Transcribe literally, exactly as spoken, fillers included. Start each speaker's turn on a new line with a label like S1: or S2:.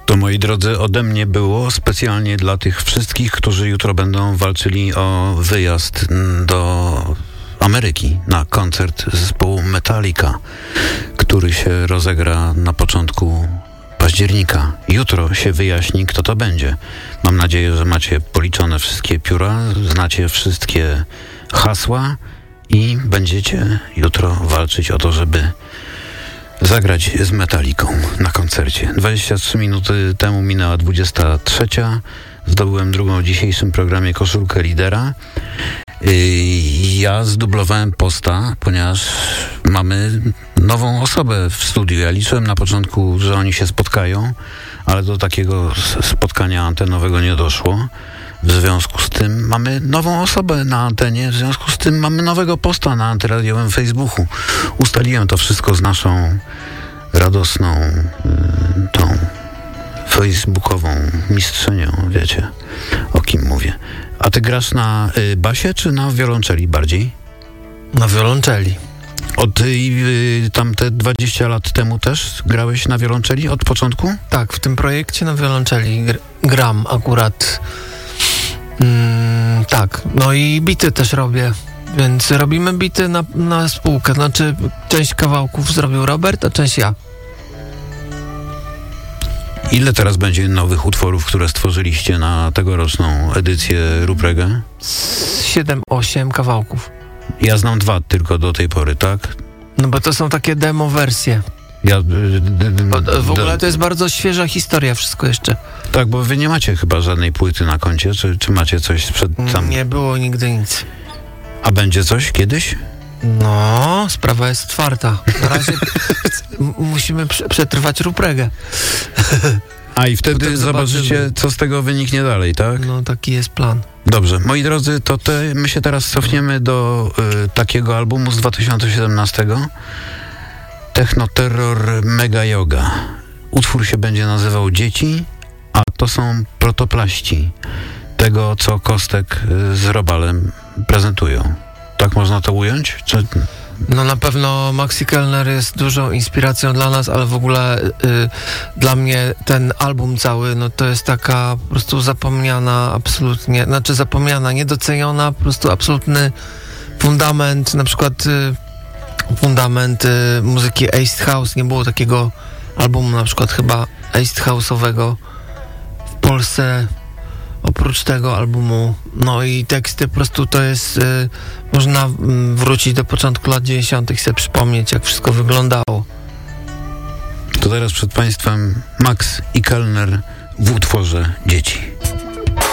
S1: To, moi drodzy, ode mnie było specjalnie dla tych wszystkich, którzy jutro będą walczyli o wyjazd do Ameryki na koncert zespołu Metallica, który się rozegra na początku października. Jutro się wyjaśni, kto to będzie. Mam nadzieję, że macie policzone wszystkie pióra, znacie wszystkie hasła i będziecie jutro walczyć o to, żeby zagrać z Metallicą na koncercie. dwadzieścia trzy minuty temu minęła dwudziesta trzecia. Zdobyłem drugą w dzisiejszym programie koszulkę lidera. Ja zdublowałem posta, ponieważ mamy nową osobę w studiu. Ja liczyłem na początku, że oni się spotkają, ale do takiego spotkania antenowego nie doszło. W związku z tym mamy nową osobę na antenie, w związku z tym mamy nowego posta na antyradiowym Facebooku. Ustaliłem to wszystko z naszą radosną y, tą facebookową mistrzynią, wiecie, o kim mówię. A ty grasz na y, basie czy na wiolonczeli bardziej?
S2: Na wiolonczeli.
S1: Od y, tamte dwadzieścia lat temu też grałeś na wiolonczeli od początku?
S2: Tak, w tym projekcie na wiolonczeli gr- gram akurat. Mm, tak, no i bity też robię, więc robimy bity na, na spółkę, znaczy część kawałków zrobił Robert, a część ja.
S1: Ile teraz będzie nowych utworów, które stworzyliście na tegoroczną edycję Ruprege?
S2: siedem osiem kawałków.
S1: Ja znam dwa tylko do tej pory, tak?
S2: No bo to są takie demo wersje.
S1: Ja, d, d, d,
S2: w ogóle to jest bardzo świeża historia wszystko jeszcze.
S1: Tak, bo wy nie macie chyba żadnej płyty na koncie, czy, czy macie coś sprzed tam?
S2: Nie było nigdy nic.
S1: A będzie coś kiedyś?
S2: No, sprawa jest otwarta. Na razie m- musimy prze- przetrwać Rupregę.
S1: A i wtedy
S2: Potem
S1: zobaczycie,
S2: zobaczymy.
S1: co z tego wyniknie dalej, tak?
S2: No, taki jest plan.
S1: Dobrze, moi drodzy, to te, my się teraz cofniemy do y, takiego albumu z dwa tysiące siedemnastego. Techno Terror Mega Yoga. Utwór się będzie nazywał Dzieci, a to są protoplaści tego, co Kostek z Robalem prezentują. Tak można to ująć? Czy...
S2: No na pewno Maxi Kellner jest dużą inspiracją dla nas, ale w ogóle y, dla mnie ten album cały, no to jest taka po prostu zapomniana absolutnie, znaczy zapomniana, niedoceniona, po prostu absolutny fundament, na przykład y, fundament y, muzyki Acid House. Nie było takiego albumu na przykład chyba Acid House'owego w Polsce oprócz tego albumu. No i teksty po prostu to jest y, można y, wrócić do początku lat dziewięćdziesiątych i sobie przypomnieć, jak wszystko wyglądało.
S1: To teraz przed państwem Max i Kellner w utworze Dzieci.